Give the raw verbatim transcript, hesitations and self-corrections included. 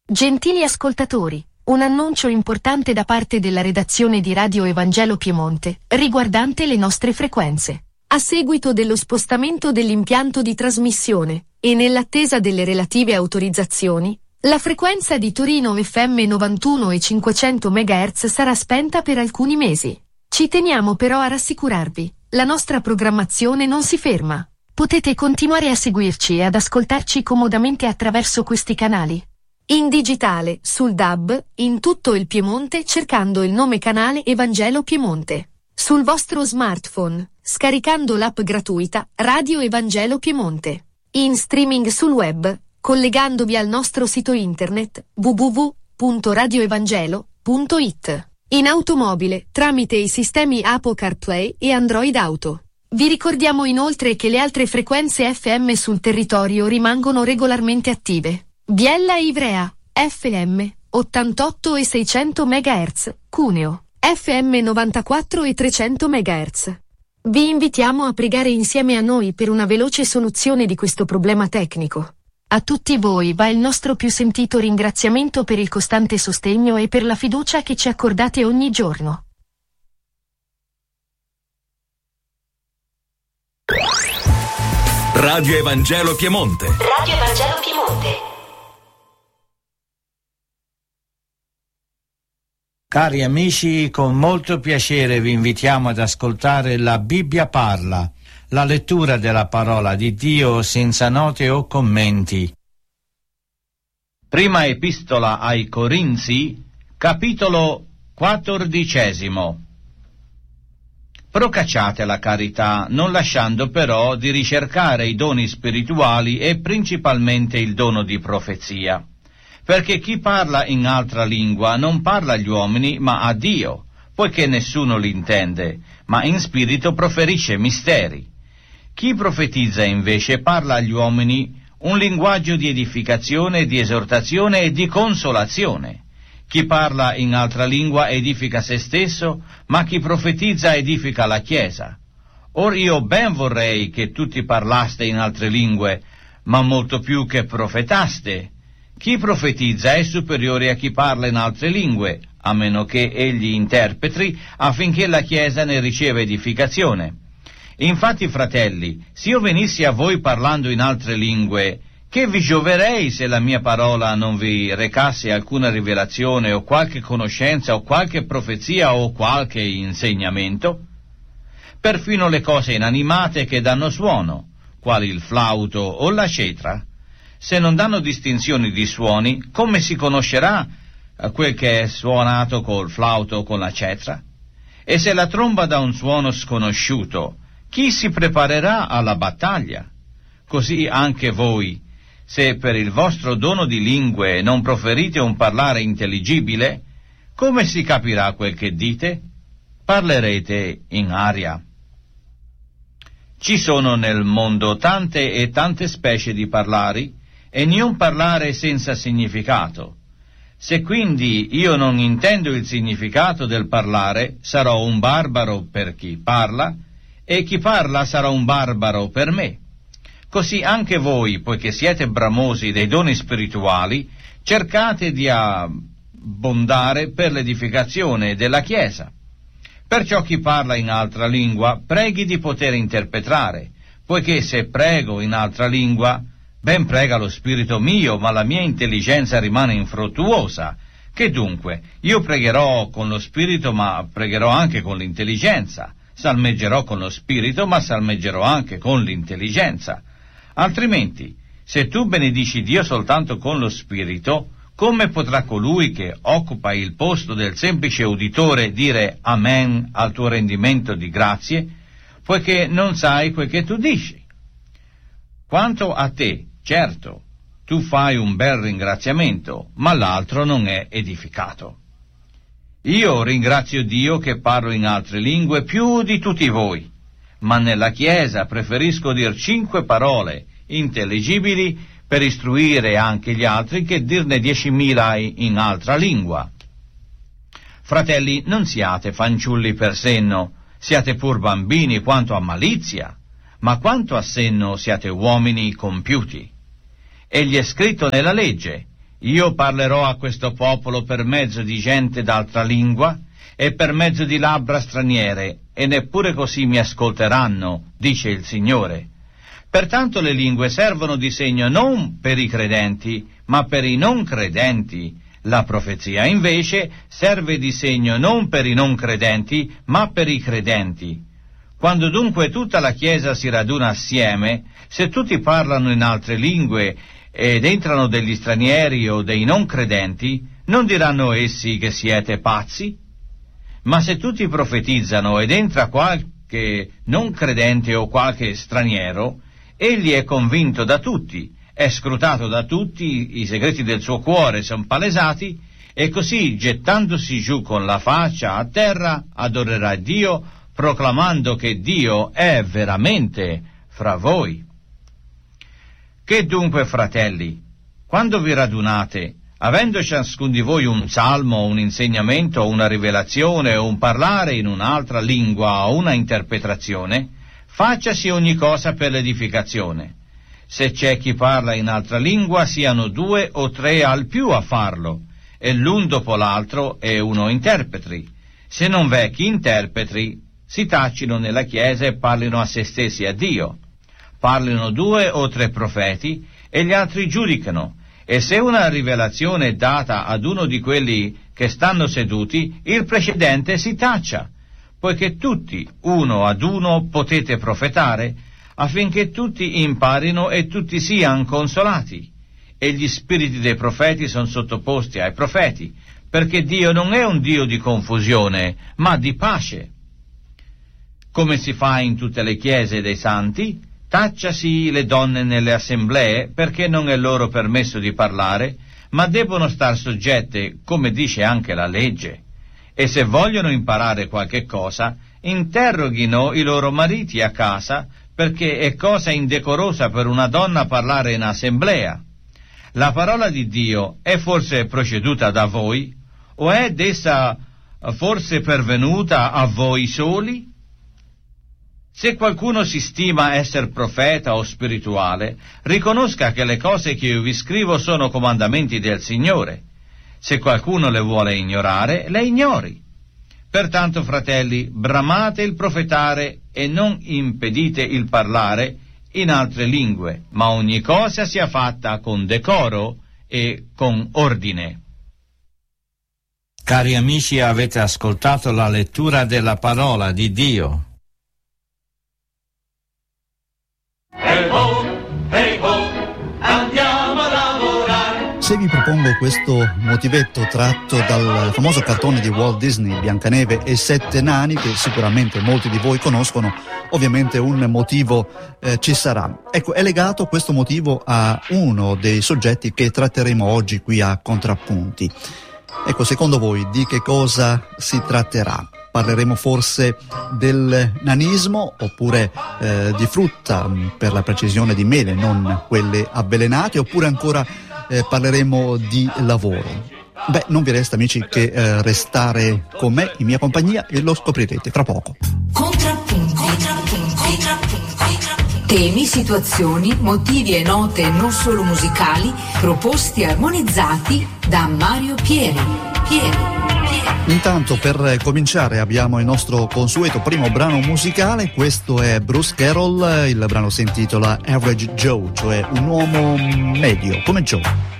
Gentili ascoltatori, un annuncio importante da parte della redazione di Radio Evangelo Piemonte, riguardante le nostre frequenze. A seguito dello spostamento dell'impianto di trasmissione, e nell'attesa delle relative autorizzazioni, la frequenza di Torino F M novantuno e cinquecento megahertz sarà spenta per alcuni mesi. Ci teniamo però a rassicurarvi, la nostra programmazione non si ferma. Potete continuare a seguirci e ad ascoltarci comodamente attraverso questi canali. In digitale, sul D A B, in tutto il Piemonte cercando il nome canale Evangelo Piemonte. Sul vostro smartphone, scaricando l'app gratuita Radio Evangelo Piemonte. In streaming sul web, collegandovi al nostro sito internet w w w punto radio evangelo punto i t. In automobile, tramite i sistemi Apple CarPlay e Android Auto. Vi ricordiamo inoltre che le altre frequenze F M sul territorio rimangono regolarmente attive. Biella e Ivrea, F M, ottantotto e seicento megahertz, Cuneo, F M novantaquattro e trecento megahertz. Vi invitiamo a pregare insieme a noi per una veloce soluzione di questo problema tecnico. A tutti voi va il nostro più sentito ringraziamento per il costante sostegno e per la fiducia che ci accordate ogni giorno. Radio Evangelo Piemonte. Radio Evangelo Piemonte. Cari amici, con molto piacere vi invitiamo ad ascoltare La Bibbia parla, la lettura della parola di Dio senza note o commenti. Prima epistola ai Corinzi, capitolo quattordicesimo. Procacciate la carità, non lasciando però di ricercare i doni spirituali e principalmente il dono di profezia. Perché chi parla in altra lingua non parla agli uomini ma a Dio, poiché nessuno l'intende, ma in spirito proferisce misteri. Chi profetizza invece parla agli uomini un linguaggio di edificazione, di esortazione e di consolazione. Chi parla in altra lingua edifica se stesso, ma chi profetizza edifica la Chiesa. Or io ben vorrei che tutti parlaste in altre lingue, ma molto più che profetaste. Chi profetizza è superiore a chi parla in altre lingue, a meno che egli interpreti, affinché la Chiesa ne riceva edificazione. Infatti, fratelli, se io venissi a voi parlando in altre lingue, che vi gioverei se la mia parola non vi recasse alcuna rivelazione o qualche conoscenza o qualche profezia o qualche insegnamento? Perfino le cose inanimate che danno suono, quali il flauto o la cetra, se non danno distinzioni di suoni, come si conoscerà quel che è suonato col flauto o con la cetra? E se la tromba dà un suono sconosciuto, chi si preparerà alla battaglia? Così anche voi, se per il vostro dono di lingue non proferite un parlare intelligibile, come si capirà quel che dite? Parlerete in aria. Ci sono nel mondo tante e tante specie di parlari, e niun parlare senza significato. Se quindi io non intendo il significato del parlare, sarò un barbaro per chi parla, e chi parla sarà un barbaro per me. Così anche voi, poiché siete bramosi dei doni spirituali, cercate di abbondare per l'edificazione della Chiesa. Perciò chi parla in altra lingua preghi di poter interpretare, poiché se prego in altra lingua, ben prega lo spirito mio, ma la mia intelligenza rimane infruttuosa. Che dunque, io pregherò con lo spirito, ma pregherò anche con l'intelligenza. Salmeggerò con lo spirito, ma salmeggerò anche con l'intelligenza. Altrimenti, se tu benedici Dio soltanto con lo spirito, come potrà colui che occupa il posto del semplice uditore dire amen al tuo rendimento di grazie, poiché non sai quel che tu dici? Quanto a te, certo, tu fai un bel ringraziamento, ma l'altro non è edificato. Io ringrazio Dio che parlo in altre lingue più di tutti voi, ma nella Chiesa preferisco dir cinque parole intelligibili per istruire anche gli altri che dirne diecimila in altra lingua. Fratelli, non siate fanciulli per senno, siate pur bambini quanto a malizia, ma quanto a senno siate uomini compiuti. Egli è scritto nella legge, Io parlerò a questo popolo per mezzo di gente d'altra lingua e per mezzo di labbra straniere, e neppure così mi ascolteranno, dice il Signore. Pertanto le lingue servono di segno non per i credenti, ma per i non credenti. La profezia invece serve di segno non per i non credenti, ma per i credenti. Quando dunque tutta la Chiesa si raduna assieme, se tutti parlano in altre lingue ed entrano degli stranieri o dei non credenti, non diranno essi che siete pazzi? Ma se tutti profetizzano ed entra qualche non credente o qualche straniero, egli è convinto da tutti, è scrutato da tutti, i segreti del suo cuore sono palesati, e così, gettandosi giù con la faccia a terra, adorerà Dio, proclamando che Dio è veramente fra voi. Che dunque, fratelli, quando vi radunate, avendo ciascun di voi un salmo, un insegnamento, una rivelazione o un parlare in un'altra lingua o una interpretazione, facciasi ogni cosa per l'edificazione. Se c'è chi parla in altra lingua, siano due o tre al più a farlo, e l'un dopo l'altro e uno interpreti. Se non v'è chi interpreti, si taccino nella Chiesa e parlino a se stessi a Dio. Parlino due o tre profeti, e gli altri giudicano. E se una rivelazione è data ad uno di quelli che stanno seduti, il precedente si taccia, poiché tutti, uno ad uno, potete profetare, affinché tutti imparino e tutti siano consolati. E gli spiriti dei profeti sono sottoposti ai profeti, perché Dio non è un Dio di confusione, ma di pace. Come si fa in tutte le chiese dei santi, tacciasi le donne nelle assemblee, perché non è loro permesso di parlare, ma debbono star soggette, come dice anche la legge. E se vogliono imparare qualche cosa, interroghino i loro mariti a casa, perché è cosa indecorosa per una donna parlare in assemblea. La parola di Dio è forse proceduta da voi, o è d'essa forse pervenuta a voi soli? Se qualcuno si stima essere profeta o spirituale, riconosca che le cose che io vi scrivo sono comandamenti del Signore. Se qualcuno le vuole ignorare, le ignori. Pertanto, fratelli, bramate il profetare e non impedite il parlare in altre lingue, ma ogni cosa sia fatta con decoro e con ordine. Cari amici, avete ascoltato la lettura della parola di Dio. Hey ho, hey ho, andiamo a lavorare. Se vi propongo questo motivetto tratto dal famoso cartone di Walt Disney, Biancaneve e Sette Nani, che sicuramente molti di voi conoscono, ovviamente un motivo eh, ci sarà. Ecco, è legato questo motivo a uno dei soggetti che tratteremo oggi qui a Contrappunti. Ecco, secondo voi di che cosa si tratterà? Parleremo forse del nanismo, oppure eh, di frutta, per la precisione di mele, non quelle avvelenate, oppure ancora eh, parleremo di lavoro. Beh, non vi resta, amici, che eh, restare con me in mia compagnia, e lo scoprirete fra poco. Contrappunti, contrappunti, contrappunti. Temi, situazioni, motivi e note non solo musicali, proposti e armonizzati da Mario Pieri. Pieri. Intanto, per cominciare, abbiamo il nostro consueto primo brano musicale. Questo è Bruce Carroll, il brano si intitola Average Joe, cioè un uomo medio come Joe.